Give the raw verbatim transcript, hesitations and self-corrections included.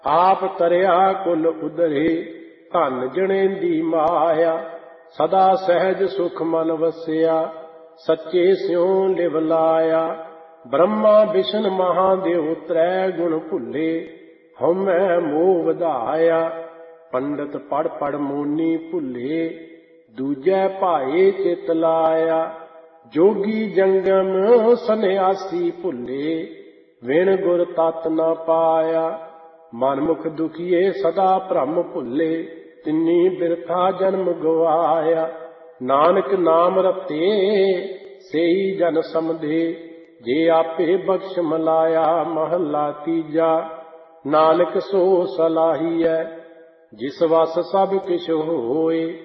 ਆਪ ਤਰਿਆ ਕੁਲ ਉਧਰੇ, ਧਨ ਜਣੇਂਦੀ ਮਾਇਆ। ਸਦਾ ਸਹਿਜ ਸੁਖ ਮਨ ਵਸਿਆ, ਸੱਚੇ ਸਿਉ ਲਿਵ ਲਾਇਆ। ਬ੍ਰਹਮਾ ਬਿਸ਼ਨ ਮਹਾਦੇਵ ਤ੍ਰੈ ਗੁਣ ਭੁੱਲੇ, ਹਉਮੈ ਮੋਹ ਵਧਾਇਆ। ਪੰਡਤ ਪੜ ਪੜ ਮੋਨੀ ਭੁੱਲੇ, ਦੂਜੈ ਭਾਏ ਚਿਤ ਲਾਇਆ। ਜੋਗੀ ਜੰਗਮ ਸੰਨਿਆਸੀ ਭੁੱਲੇ, ਵਿਣ ਗੁਰ ਤਤ ਨ ਪਾਇਆ। ਮਨਮੁਖ ਦੁਖੀਏ ਸਦਾ ਭ੍ਰਮ ਭੁੱਲੇ, ਤਿੰਨੀ ਬਿਰਥਾ ਜਨਮ ਗਵਾਇਆ। ਨਾਨਕ ਨਾਮ ਰਤੇ ਸੇਈ ਜਨ ਸਮਝੇ, ਜੇ ਆਪੇ ਬਖਸ਼ ਮਲਾਇਆ। ਮਹੱਲਾ ਤੀਜਾ। ਨਾਨਕ ਸੋ ਸਲਾਹੀਐ, ਜਿਸ ਵਸ ਸਭ ਕਿਛ ਹੋਏ।